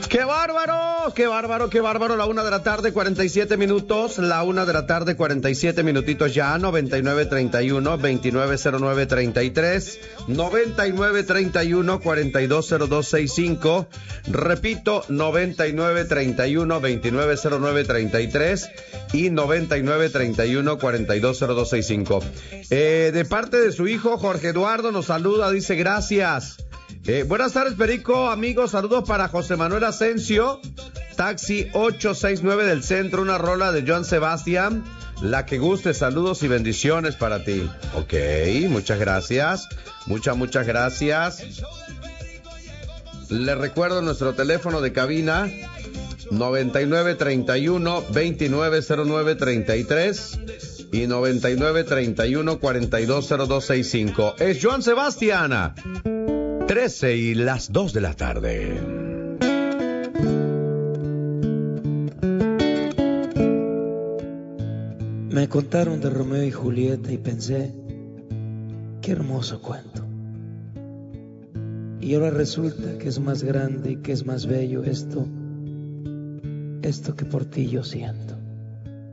¡Qué bárbaro! ¡Qué bárbaro! ¡Qué bárbaro! La 1:47 PM. La 1:47 PM ya. 9931-290933. 9931-420265. Repito, 9931-290933. Y 9931-420265. De parte de su hijo, Jorge Eduardo, nos saluda, dice gracias. Buenas tardes, Perico, amigos, saludos para José Manuel Asensio, taxi 869 del centro, una rola de Joan Sebastián, la que guste, saludos y bendiciones para ti. Ok, muchas gracias, muchas gracias. Les recuerdo nuestro teléfono de cabina, 9931-290933 y 9931-420265. Es Joan Sebastián. 13 y las 2 de la tarde. Me contaron de Romeo y Julieta y pensé, qué hermoso cuento. Y ahora resulta que es más grande y que es más bello esto que por ti yo siento.